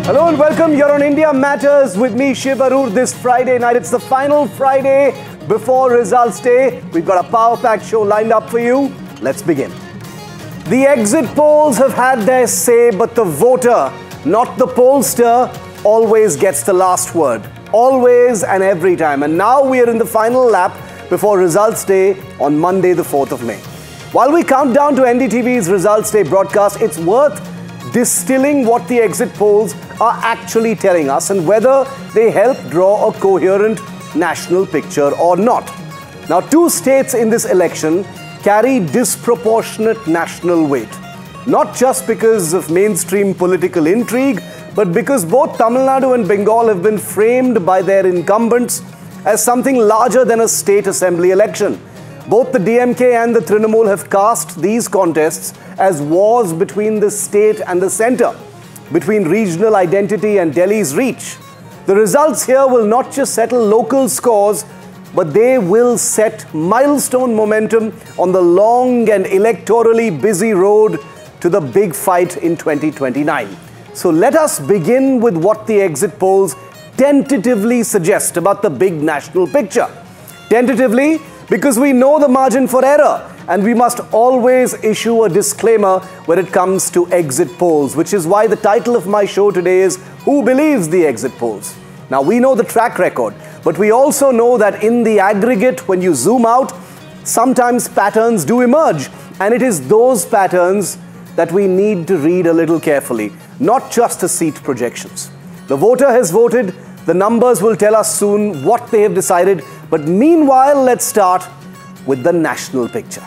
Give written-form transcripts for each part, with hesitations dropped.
Hello and welcome. You're on India Matters with me, Shiv Arur, this Friday night. It's the final Friday before Results Day. We've got a power-packed show lined up for you. Let's begin. The exit polls have had their say, but the voter, not the pollster, always gets the last word. Always and every time. And now we are in the final lap before Results Day on Monday, the 4th of May. While we count down to NDTV's Results Day broadcast, it's worth distilling what the exit polls are actually telling us and whether they help draw a coherent national picture or not. Now, two states in this election carry disproportionate national weight, not just because of mainstream political intrigue, but because both Tamil Nadu and Bengal have been framed by their incumbents as something larger than a state assembly election. Both the DMK and the Trinamool have cast these contests as wars between the state and the centre, between regional identity and Delhi's reach. The results here will not just settle local scores, but they will set milestone momentum on the long and electorally busy road to the big fight in 2029. So let us begin with what the exit polls tentatively suggest about the big national picture. Tentatively, because we know the margin for error, and we must always issue a disclaimer when it comes to exit polls, which is why the title of my show today is Who Believes the Exit Polls? Now, we know the track record, but we also know that in the aggregate, when you zoom out, sometimes patterns do emerge, and it is those patterns that we need to read a little carefully, not just the seat projections. The voter has voted. The numbers will tell us soon what they have decided. But meanwhile, let's start with the national picture.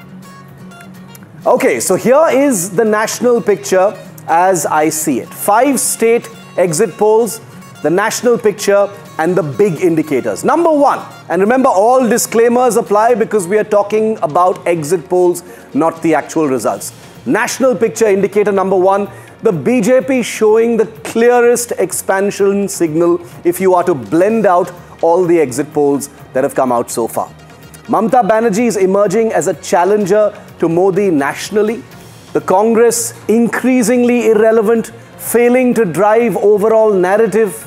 Okay, so here is the national picture as I see it. 5 state exit polls, the national picture, and the big indicators. Number 1, and remember all disclaimers apply because we are talking about exit polls, not the actual results. National picture indicator number 1, the BJP showing the clearest expansion signal if you are to blend out all the exit polls that have come out so far. Mamata Banerjee is emerging as a challenger to Modi nationally. The Congress increasingly irrelevant, failing to drive overall narrative.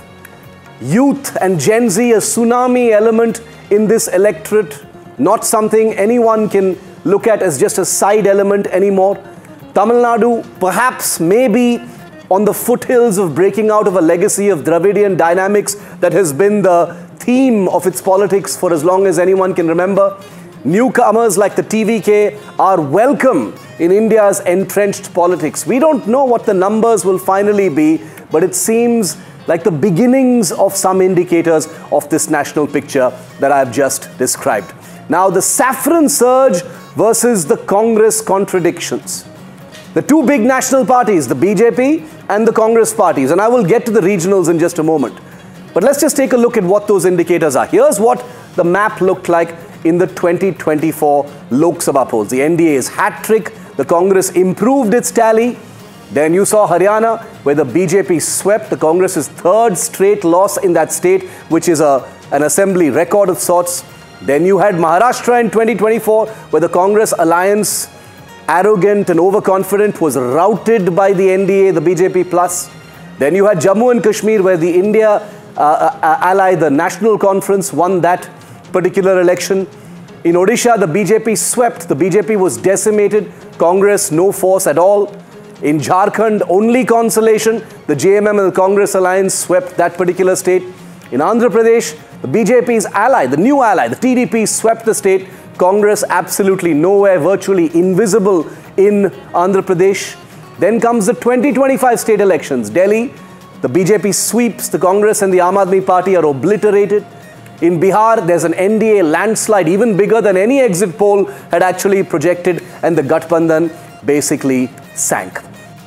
Youth and Gen Z, a tsunami element in this electorate, not something anyone can look at as just a side element anymore. Tamil Nadu, perhaps, maybe on the foothills of breaking out of a legacy of Dravidian dynamics that has been the theme of its politics for as long as anyone can remember. Newcomers like the TVK are welcome in India's entrenched politics. We don't know what the numbers will finally be, but it seems like the beginnings of some indicators of this national picture that I've just described. Now, the saffron surge versus the Congress contradictions. The two big national parties, the BJP and the Congress parties, and I will get to the regionals in just a moment. But let's just take a look at what those indicators are. Here's what the map looked like in the 2024 Lok Sabha polls. The NDA's hat trick, the Congress improved its tally. Then you saw Haryana, where the BJP swept the Congress's 3rd straight loss in that state, which is an assembly record of sorts. Then you had Maharashtra in 2024, where the Congress alliance, arrogant and overconfident, was routed by the NDA, the BJP plus. Then you had Jammu and Kashmir, where the India ally, the National Conference, won that particular election. In Odisha, the BJP swept. The BJP was decimated. Congress, no force at all. In Jharkhand, only consolation. The JMM and the Congress alliance swept that particular state. In Andhra Pradesh, the BJP's ally, the new ally, the TDP, swept the state. Congress absolutely nowhere, virtually invisible in Andhra Pradesh. Then comes the 2025 state elections. Delhi, the BJP sweeps, the Congress and the Aam Aadmi Party are obliterated. In Bihar, there's an NDA landslide even bigger than any exit poll had actually projected, and the Gathbandhan basically sank.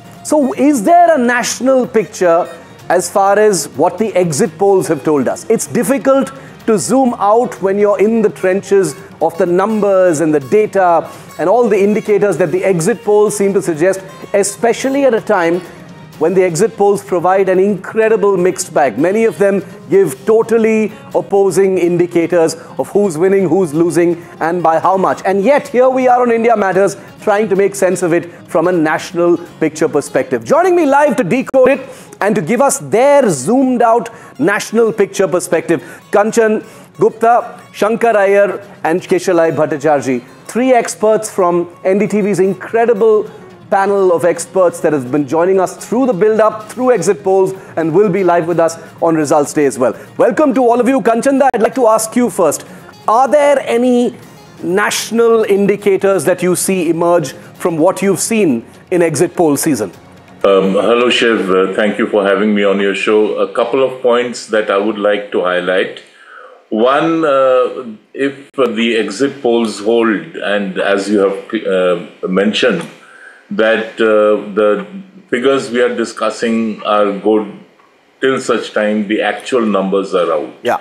So is there a national picture as far as what the exit polls have told us? It's difficult to zoom out when you're in the trenches of the numbers and the data and all the indicators that the exit polls seem to suggest, especially at a time when the exit polls provide an incredible mixed bag. Many of them give totally opposing indicators of who's winning, who's losing, and by how much. And yet, here we are on India Matters trying to make sense of it from a national picture perspective. Joining me live to decode it and to give us their zoomed out national picture perspective, Kanchan Gupta, Shankar Iyer and Keshalai Bhattacharjee, three experts from NDTV's incredible panel of experts that has been joining us through the build-up, through exit polls, and will be live with us on Results Day as well. Welcome to all of you. Kanchanda, I'd like to ask you first, are there any national indicators that you see emerge from what you've seen in exit poll season? Hello, Shiv. Thank you for having me on your show. A couple of points that I would like to highlight. One, if the exit polls hold, and as you have mentioned, that the figures we are discussing are good till such time the actual numbers are out. Yeah.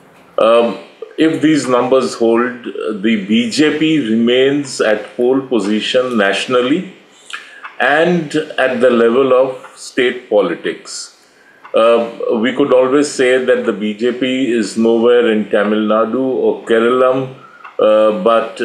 If these numbers hold, the BJP remains at pole position nationally and at the level of state politics. We could always say that the BJP is nowhere in Tamil Nadu or Kerala, but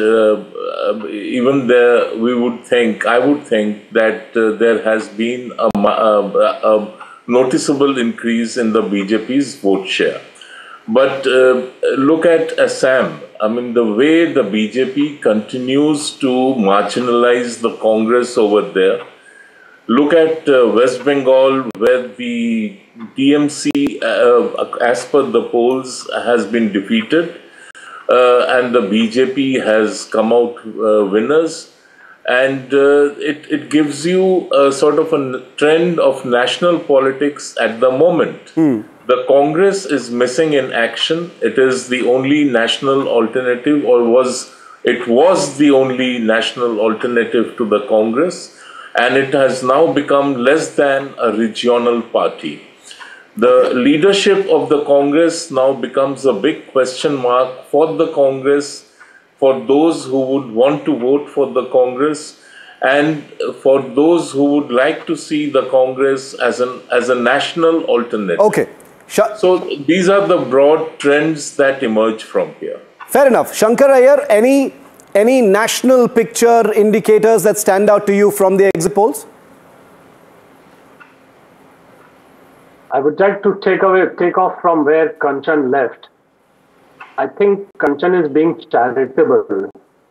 even there, I would think that there has been a noticeable increase in the BJP's vote share. But look at Assam. I mean, the way the BJP continues to marginalize the Congress over there. Look at West Bengal, where the TMC, as per the polls, has been defeated. And the BJP has come out winners, and it gives you a sort of a trend of national politics at the moment. The Congress is missing in action. It is the only national alternative, or it was the only national alternative to the Congress, and it has now become less than a regional party. The leadership of the Congress now becomes a big question mark for the Congress, for those who would want to vote for the Congress, and for those who would like to see the Congress as a national alternative. Okay. So these are the broad trends that emerge from here. Fair enough. Shankar Iyer, any national picture indicators that stand out to you from the exit polls? I would like to take off from where Kanchan left. I think Kanchan is being charitable.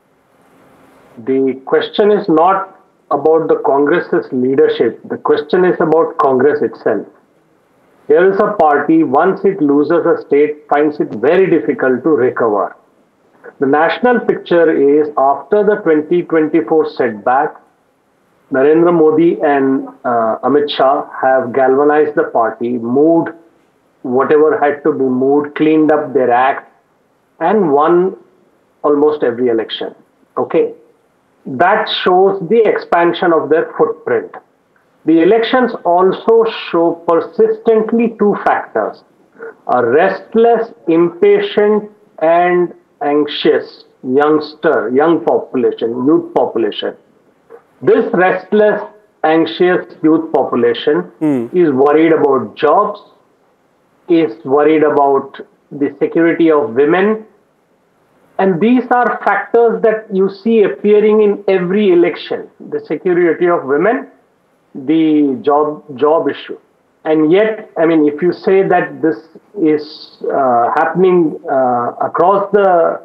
The question is not about the Congress's leadership. The question is about Congress itself. Here is a party, once it loses a state, finds it very difficult to recover. The national picture is, after the 2024 setback, Narendra Modi and Amit Shah have galvanized the party, moved whatever had to be moved, cleaned up their act, and won almost every election. Okay. That shows the expansion of their footprint. The elections also show persistently two factors: a restless, impatient, and anxious young population, youth population. This restless, anxious youth population is worried about jobs, is worried about the security of women, and these are factors that you see appearing in every election: the security of women, the job issue. And yet, I mean, if you say that this is happening across the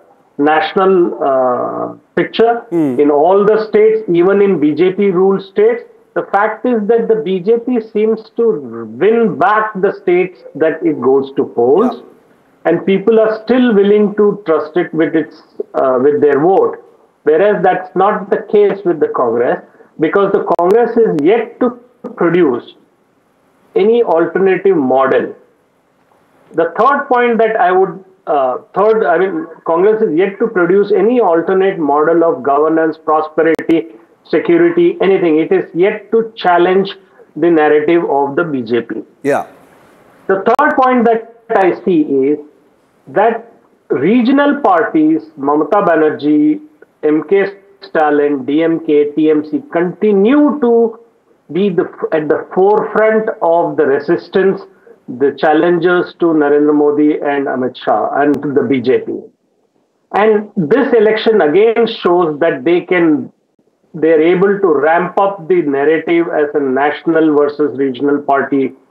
national picture in all the states, even in BJP ruled states, the fact is that the BJP seems to win back the states that it goes to polls, and people are still willing to trust it with their vote. Whereas that's not the case with the Congress, because the Congress is yet to produce any alternative model. The third point that I would Congress is yet to produce any alternate model of governance, prosperity, security, anything. It is yet to challenge the narrative of the BJP. Yeah. The third point that I see is that regional parties, Mamata Banerjee, MK Stalin, DMK, TMC, continue to be at the forefront of the resistance, the challengers to Narendra Modi and Amit Shah and to the BJP. And this election again shows that they can they're able to ramp up the narrative as a national versus regional party